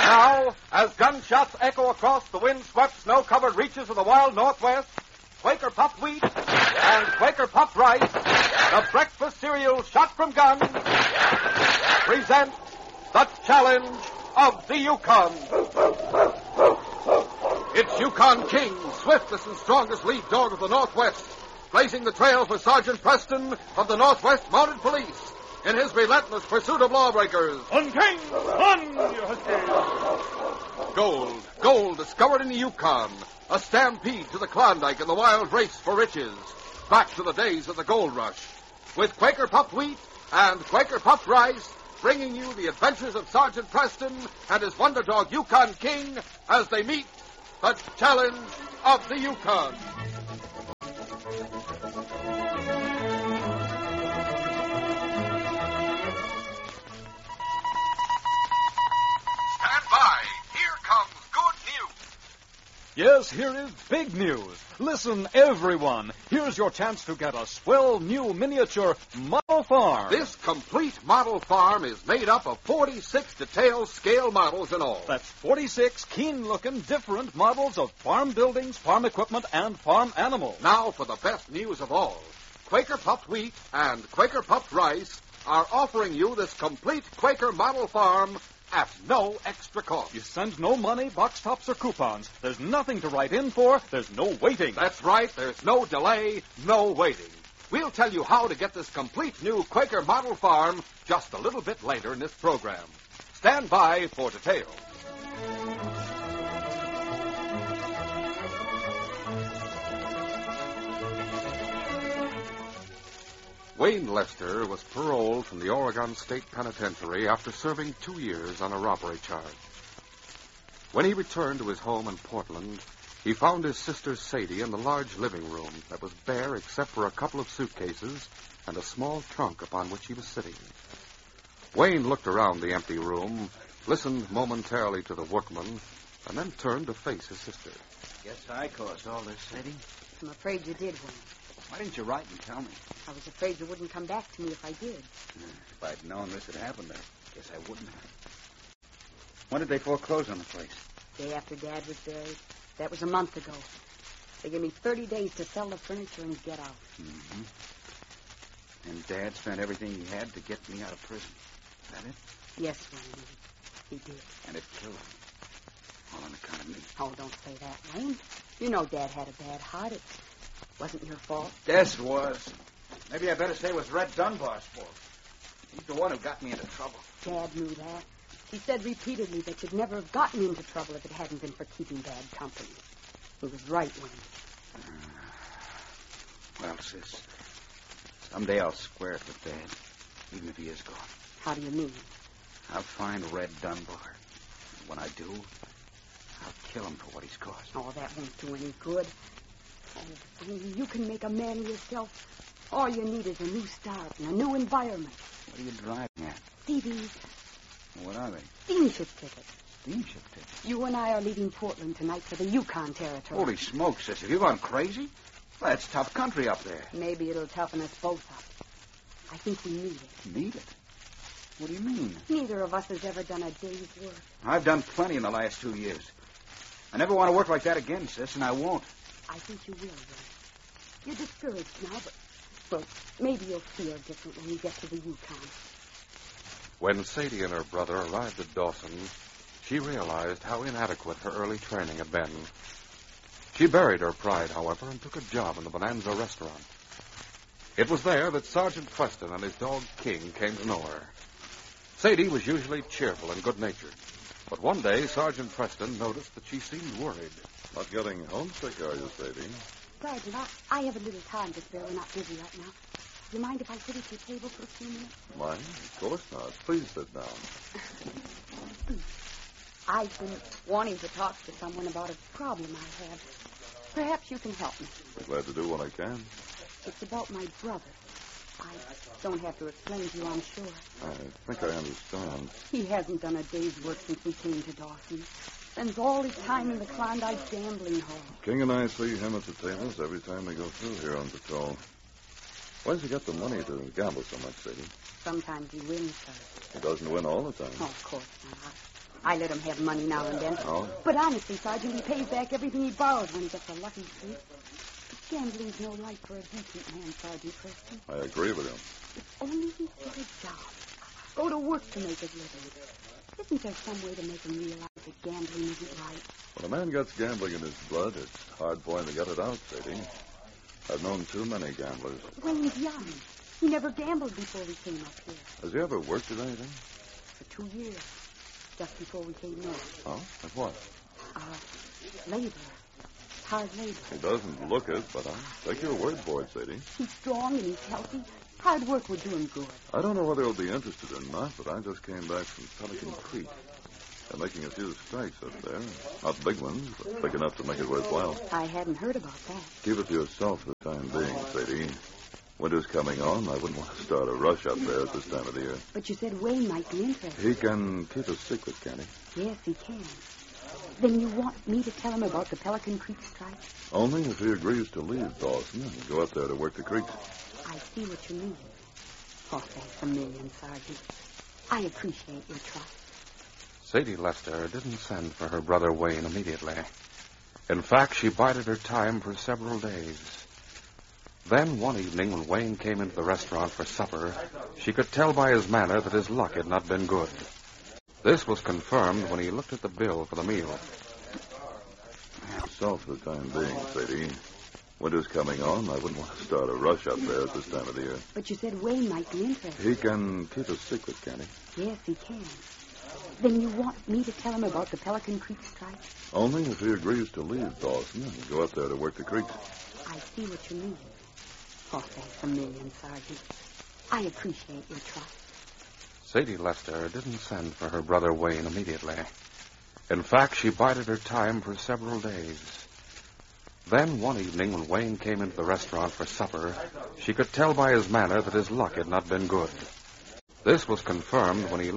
Now, as gunshots echo across the wind-swept, snow-covered reaches of the wild Northwest, Quaker Puffed Wheat and Quaker Puffed Rice, the breakfast cereal shot from guns, present the challenge of the Yukon. It's Yukon King, swiftest and strongest lead dog of the Northwest, blazing the trail for Sergeant Preston of the Northwest Mounted Police in his relentless pursuit of lawbreakers. On, King! On, you huskies! Gold discovered in the Yukon. A stampede to the Klondike in the wild race for riches. Back to the days of the gold rush. With Quaker Puffed Wheat and Quaker Puffed Rice, bringing you the adventures of Sergeant Preston and his wonder dog Yukon King as they meet the challenge of the Yukon. Stand by. Here comes good news. Yes, here is big news. Listen, everyone. Here's your chance to get a swell new miniature model farm. This complete model farm is made up of 46 detailed scale models in all. That's 46 keen-looking different models of farm buildings, farm equipment, and farm animals. Now for the best news of all. Quaker Puffed Wheat and Quaker Puffed Rice are offering you this complete Quaker model farm at no extra cost. You send no money, box tops, or coupons. There's nothing to write in for. There's no waiting. That's right. There's no delay, no waiting. We'll tell you how to get this complete new Quaker model farm just a little bit later in this program. Stand by for details. Wayne Lester was paroled from the Oregon State Penitentiary after serving 2 years on a robbery charge. When he returned to his home in Portland, he found his sister Sadie in the large living room that was bare except for a couple of suitcases and a small trunk upon which he was sitting. Wayne looked around the empty room, listened momentarily to the workman, and then turned to face his sister. Guess I caused all this, Sadie. I'm afraid you did, Wayne. Why didn't you write and tell me? I was afraid you wouldn't come back to me if I did. If I'd known this had happened, I guess I wouldn't have. When did they foreclose on the place? Day after Dad was buried. That was a month ago. They gave me 30 days to sell the furniture and get out. Mm-hmm. And Dad spent everything he had to get me out of prison. Is that it? Yes, Wayne. He did. And it killed him. All on account of me. Oh, don't say that, Wayne. You know Dad had a bad heart. It wasn't your fault. Yes, it was. Maybe I better say it was Red Dunbar's fault. He's the one who got me into trouble. Dad knew that. He said repeatedly that you'd never have gotten into trouble if it hadn't been for keeping bad company. He was right, Wayne. Well, sis, someday I'll square it with Dad, even if he is gone. How do you mean? I'll find Red Dunbar. And when I do, I'll kill him for what he's caused. Oh, that won't do any good. Oh, Wayne, you can make a man of yourself. All you need is a new start and a new environment. What are you driving at? See these? What are they? Steamship tickets. Steamship tickets? You and I are leaving Portland tonight for the Yukon Territory. Holy smokes, sis. Have you gone crazy? Well, that's tough country up there. Maybe it'll toughen us both up. I think we need it. Need it? What do you mean? Neither of us has ever done a day's work. I've done plenty in the last 2 years. I never want to work like that again, sis, and I won't. I think you will, Ray. You're discouraged now, but, well, maybe you'll feel different when you get to the Yukon. When Sadie and her brother arrived at Dawson, she realized how inadequate her early training had been. She buried her pride, however, and took a job in the Bonanza restaurant. It was there that Sergeant Preston and his dog King came to know her. Sadie was usually cheerful and good-natured, but one day Sergeant Preston noticed that she seemed worried. Not getting homesick, are you, Sadie? Sergeant, I have a little time to spare. We're not busy right now. Do you mind if I sit at your table for a few minutes? Mind? Of course not. Please sit down. I've been wanting to talk to someone about a problem I have. Perhaps you can help me. Glad to do what I can. It's about my brother. I don't have to explain to you, I'm sure. I think I understand. He hasn't done a day's work since we came to Dawson. Spends all his time in the Klondike gambling hall. King and I see him at the tables every time we go through here on patrol. Where's he got the money to gamble so much, Sadie? Sometimes he wins, sir. He doesn't win all the time. Oh, of course not. I let him have money now and then. Oh? But honestly, Sergeant, he pays back everything he borrows when he gets a lucky streak. Gambling's no life for a decent man, Sergeant Preston. I agree with him. If only he'd get a job. Go to work to make his living. Isn't there some way to make him realize that gambling isn't right? When a man gets gambling in his blood, it's hard for him to get it out, Sadie. I've known too many gamblers. Wayne's young. He never gambled before we came up here. Has he ever worked at anything? For 2 years. Just before we came north. Oh? At what? Labor. Hard labor. He doesn't look it, but I'll take your word for it, Sadie. He's strong and he's healthy. Hard work would do him good. I don't know whether he'll be interested or not, but I just came back from Pelican Creek. They're making a few strikes up there. Not big ones, but big enough to make it worthwhile. I hadn't heard about that. Keep it to yourself for the time being, Sadie. Winter's coming on. I wouldn't want to start a rush up there at this time of the year. But you said Wayne might be interested. He can keep a secret, can he? Yes, he can. Then you want me to tell him about the Pelican Creek strike? Only if he agrees to leave Dawson and go up there to work the creeks. I see what you mean. Oh, thanks a million, Sergeant. I appreciate your trust. Sadie Lester didn't send for her brother Wayne immediately. In fact, she bided her time for several days. Then, one evening, when Wayne came into the restaurant for supper, she could tell by his manner that his luck had not been good. This was confirmed when he looked at the bill for the meal. Yourself for the time being, Sadie. Winter's coming on. I wouldn't want to start a rush up there at this time of the year. But you said Wayne might be interested. He can keep a secret, can he? Yes, he can. Then you want me to tell him about the Pelican Creek strike? Only if he agrees to leave Dawson and go up there to work the creeks. I see what you mean. Oh, thanks a million, Sergeant. I appreciate your trust. Sadie Lester didn't send for her brother Wayne immediately. In fact, she bided her time for several days. Then, one evening, when Wayne came into the restaurant for supper, she could tell by his manner that his luck had not been good. This was confirmed when he